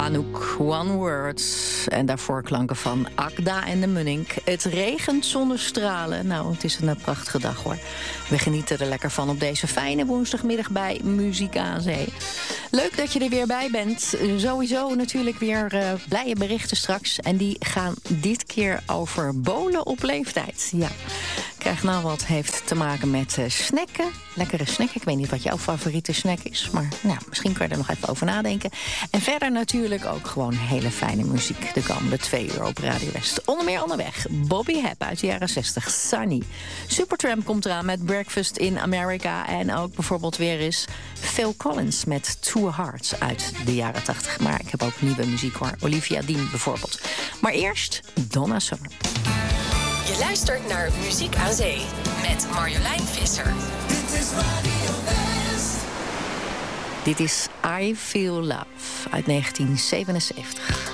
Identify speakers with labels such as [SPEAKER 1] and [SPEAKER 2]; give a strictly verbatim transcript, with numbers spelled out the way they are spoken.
[SPEAKER 1] Anouk, One Word. En daarvoor klanken van Akda en de Munnik. Het regent zonnestralen. Nou, het is een prachtige dag hoor. We genieten er lekker van op deze fijne woensdagmiddag bij Muziek aan Zee. Leuk dat je er weer bij bent. Sowieso natuurlijk weer uh, blije berichten straks. En die gaan dit keer over bolen op leeftijd. Ja, krijg nou wat heeft te maken met uh, snacken. Lekkere snacken. Ik weet niet wat jouw favoriete snack is. Maar nou, misschien kan je er nog even over nadenken. En verder natuurlijk ook gewoon hele fijne muziek. De komende twee uur op Radio West. Onder meer onderweg. Bobby Hebb uit de jaren zestig. Sunny. Supertramp komt eraan met Breakfast in America. En ook bijvoorbeeld weer eens Phil Collins met Two Hearts uit de jaren tachtig. Maar ik heb ook nieuwe muziek hoor. Olivia Dean bijvoorbeeld. Maar eerst Donna Summer.
[SPEAKER 2] Je luistert naar Muziek aan Zee met Marjolein Visser.
[SPEAKER 3] Dit is Radio West.
[SPEAKER 1] Dit is I Feel Love uit negentien zevenenzeventig.